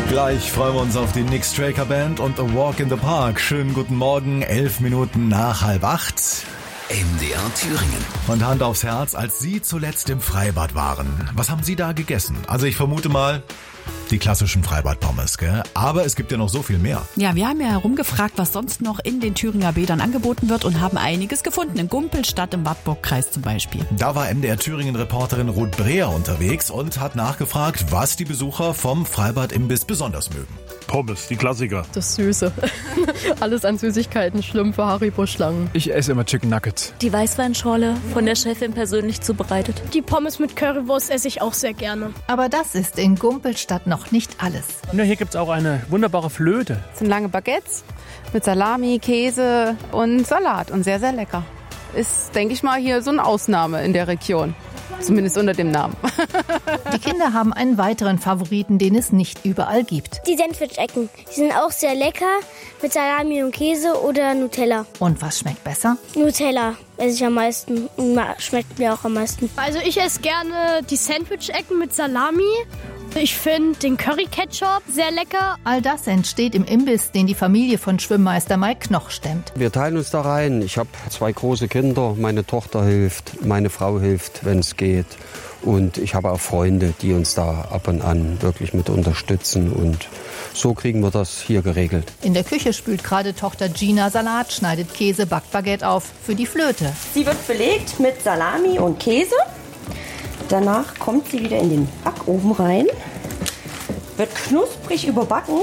Gleich freuen wir uns auf die Nick Straker Band und A Walk in the Park. Schönen guten Morgen, 11 Minuten nach 7:30. MDR Thüringen. Und Hand aufs Herz, als Sie zuletzt im Freibad waren, was haben Sie da gegessen? Also ich vermute mal, die klassischen Freibad-Pommes, gell? Aber es gibt ja noch so viel mehr. Ja, wir haben ja herumgefragt, was sonst noch in den Thüringer Bädern angeboten wird und haben einiges gefunden. In Gumpelstadt im Wartburgkreis zum Beispiel. Da war MDR Thüringen-Reporterin Ruth Breher unterwegs und hat nachgefragt, was die Besucher vom Freibad-Imbiss besonders mögen. Pommes, die Klassiker. Das Süße. Alles an Süßigkeiten, Schlümpfe, Haribo-Schlangen. Ich esse immer Chicken Nuggets. Die Weißweinschorle, von der Chefin persönlich zubereitet. Die Pommes mit Currywurst esse ich auch sehr gerne. Aber das ist in Gumpelstadt noch nicht alles. Ja, hier gibt es auch eine wunderbare Flöte. Das sind lange Baguettes mit Salami, Käse und Salat und sehr, sehr lecker. Ist, denke ich mal, hier so eine Ausnahme in der Region. Zumindest unter dem Namen. Die Kinder haben einen weiteren Favoriten, den es nicht überall gibt. Die Sandwich-Ecken. Die sind auch sehr lecker mit Salami und Käse oder Nutella. Und was schmeckt besser? Nutella esse ich am meisten und schmeckt mir auch am meisten. Also ich esse gerne die Sandwich-Ecken mit Salami. Ich finde den Curry-Ketchup sehr lecker. All das entsteht im Imbiss, den die Familie von Schwimmmeister Mike Knoch stemmt. Wir teilen uns da rein. Ich habe 2 große Kinder. Meine Tochter hilft, meine Frau hilft, wenn es geht. Und ich habe auch Freunde, die uns da ab und an wirklich mit unterstützen. Und so kriegen wir das hier geregelt. In der Küche spült gerade Tochter Gina Salat, schneidet Käse, backt Baguette auf für die Flöte. Sie wird belegt mit Salami und Käse. Danach kommt sie wieder in den Backofen rein, wird knusprig überbacken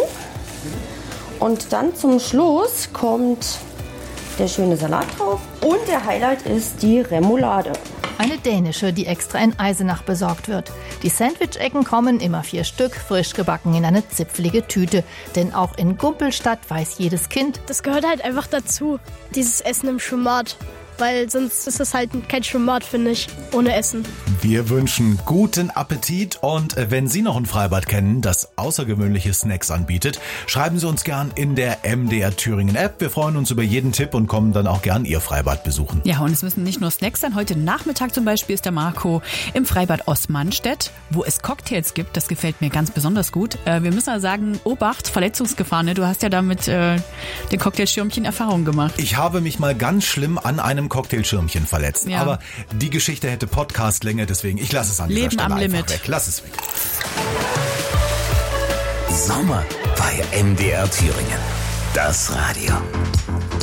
und dann zum Schluss kommt der schöne Salat drauf und der Highlight ist die Remoulade. Eine dänische, die extra in Eisenach besorgt wird. Die Sandwich-Ecken kommen, immer 4 Stück, frisch gebacken in eine zipfelige Tüte. Denn auch in Gumpelstadt weiß jedes Kind, das gehört halt einfach dazu, dieses Essen im Schwimmbad. Weil sonst ist es halt kein Schwimmbad, finde ich, ohne Essen. Wir wünschen guten Appetit und wenn Sie noch ein Freibad kennen, das außergewöhnliche Snacks anbietet, schreiben Sie uns gern in der MDR Thüringen App. Wir freuen uns über jeden Tipp und kommen dann auch gern Ihr Freibad besuchen. Ja, und es müssen nicht nur Snacks sein. Heute Nachmittag zum Beispiel ist der Marco im Freibad Osmanstedt, wo es Cocktails gibt. Das gefällt mir ganz besonders gut. Wir müssen ja sagen, Obacht, Verletzungsgefahr. Ne? Du hast ja da mit den Cocktailschirmchen Erfahrung gemacht. Ich habe mich mal ganz schlimm an einem Cocktailschirmchen verletzt. Ja. Aber die Geschichte hätte Podcastlänge, deswegen ich lasse es an dieser Stelle einfach weg. Lass es weg. Sommer bei MDR Thüringen. Das Radio.